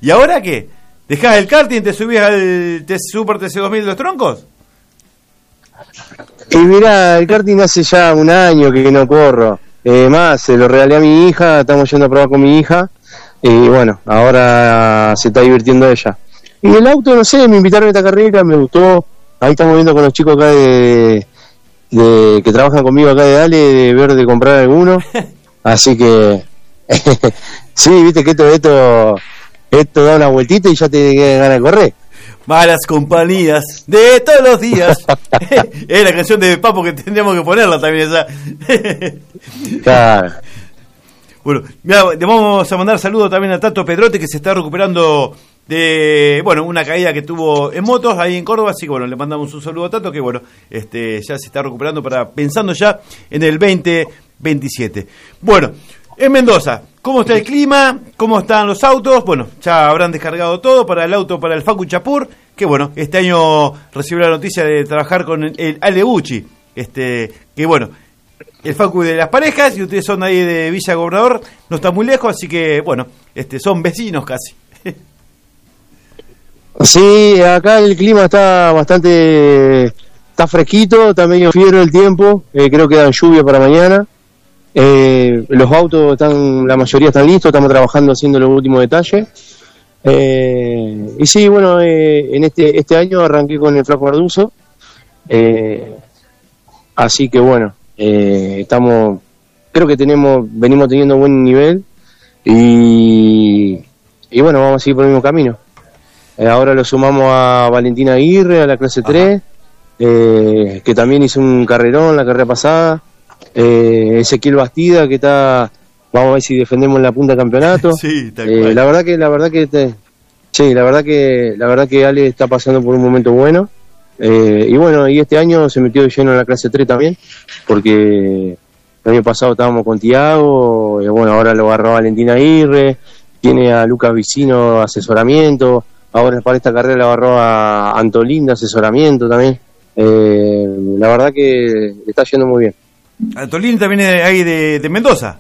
¿Y ahora qué? ¿Dejás el karting y te subís al Super TC2000 de los troncos? Y mirá, el karting hace ya un año que no corro. Más, se lo regalé a mi hija, estamos yendo a probar con mi hija. Y bueno, ahora se está divirtiendo ella. Y el auto, no sé, me invitaron a esta carrera, me gustó. Ahí estamos viendo con los chicos acá que trabajan conmigo acá de Dale, de ver de comprar alguno. Así que, sí, viste que esto da una vueltita y ya te quedan ganas de correr. Malas compañías de todos los días. Es la canción de Papo que tendríamos que ponerla también esa. Claro. Bueno, mira, le vamos a mandar saludos también a Tato Pedrote, que se está recuperando de, bueno, una caída que tuvo en motos ahí en Córdoba, así que bueno, le mandamos un saludo a Tato, que bueno, ya se está recuperando pensando ya en el 2027. Bueno, en Mendoza, ¿cómo está el clima? ¿Cómo están los autos? Bueno, ya habrán descargado todo para el Facu Chapur, que bueno, este año recibió la noticia de trabajar con el Ale Bucci, que bueno, el Facu de las parejas, y ustedes son ahí de Villa Gobernador, no está muy lejos, así que bueno, son vecinos casi. Sí, acá el clima está está fresquito, está medio fiero el tiempo, creo que dan lluvia para mañana. Los autos la mayoría están listos, estamos trabajando haciendo los últimos detalles. Y sí, bueno, en este año arranqué con el Flaco Arduzo, así que bueno, creo que venimos teniendo buen nivel y bueno, vamos a seguir por el mismo camino. Ahora lo sumamos a Valentina Aguirre, a la clase 3, que también hizo un carrerón la carrera pasada. Ezequiel Bastida, que vamos a ver si defendemos la punta del campeonato. Sí, tal cual. La verdad que Ale está pasando por un momento bueno. Y bueno, y este año se metió de lleno en la clase 3 también, porque el año pasado estábamos con Tiago, bueno, ahora lo agarró Valentina Aguirre, tiene a Lucas Vicino asesoramiento, ahora para esta carrera lo agarró a Antolín de asesoramiento también. La verdad que le está yendo muy bien. Antolín también es ahí de Mendoza.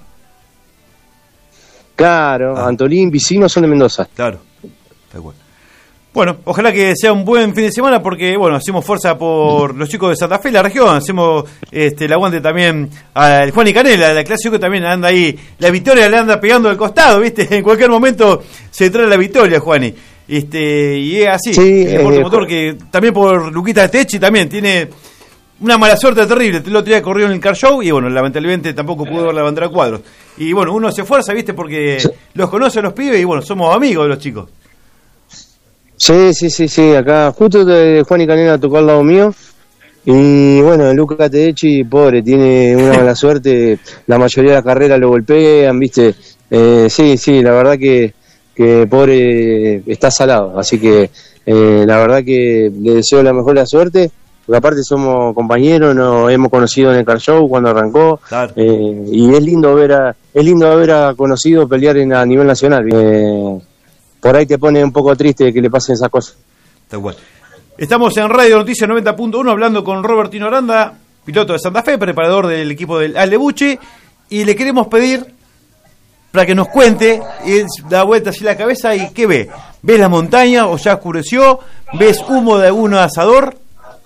Claro, Antolín, Vicino son de Mendoza. Claro, tal cual. Bueno, ojalá que sea un buen fin de semana, porque bueno, hacemos fuerza por los chicos de Santa Fe, la región, hacemos el aguante también al Juan y Canela, la clase que también anda ahí, la victoria le anda pegando al costado, ¿viste? En cualquier momento se trae la victoria, Juani. Y es así, sí, el motor que también por Luquita Techi también tiene una mala suerte terrible. El otro día corrió en el Car Show y bueno, lamentablemente tampoco pudo ver la bandera cuadros. Y bueno, uno se esfuerza, ¿viste? Porque los conoce a los pibes y bueno, somos amigos de los chicos. Sí, acá justo Juan y Canela tocó al lado mío y bueno, Luca Techi, pobre, tiene una mala suerte, la mayoría de las carreras lo golpean, ¿viste? Sí, la verdad que pobre está salado, así que la verdad que le deseo la mejor de la suerte, porque aparte somos compañeros, nos hemos conocido en el Car Show cuando arrancó, claro. Y es lindo haber a conocido pelear a nivel nacional. Por ahí te pone un poco triste que le pasen esas cosas. Está bueno. Estamos en Radio Noticias 90.1 hablando con Robertino Aranda, piloto de Santa Fe, preparador del equipo del Ale Bucci, y le queremos pedir para que nos cuente, y da vuelta así la cabeza y ¿qué ve? ¿Ves la montaña o ya oscureció? ¿Ves humo de algún asador?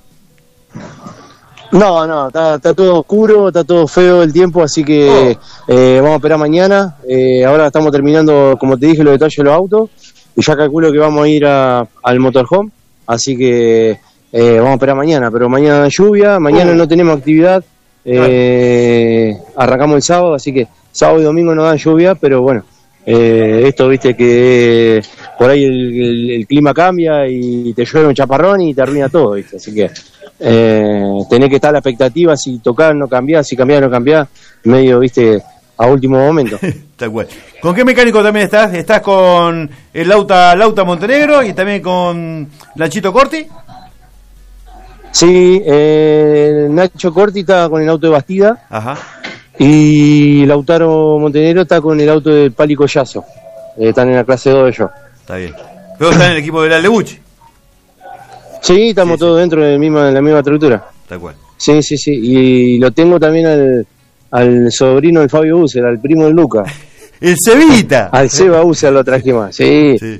No, está todo oscuro, está todo feo el tiempo, así que vamos a esperar mañana. Ahora estamos terminando, como te dije, los detalles de los autos, y ya calculo que vamos a ir al motorhome, así que vamos a esperar mañana, pero mañana lluvia, mañana no tenemos actividad, arrancamos el sábado, así que sábado y domingo no dan lluvia, pero bueno, esto viste que por ahí el clima cambia y te llueve un chaparrón y te arruina todo, viste, así que tenés que estar a la expectativa, si tocar no cambiar, si cambiar no cambiar, medio viste a último momento. Tal cual. ¿Con qué mecánico también estás? ¿Estás con el Lauta Montenegro y también con Lanchito Corti? Sí, Nacho Corti está con el auto de Bastida. Ajá. Y Lautaro Montenegro está con el auto de Pali Collazo. Están en la clase 2 de ellos. Está bien. Luego están en el equipo de la Lebucci. Sí, estamos todos dentro de la misma estructura. Tal cual. Sí. Y lo tengo también al sobrino del Fabio User, al primo de Luca. El Cevita. Al Seba User lo trajimos. Sí.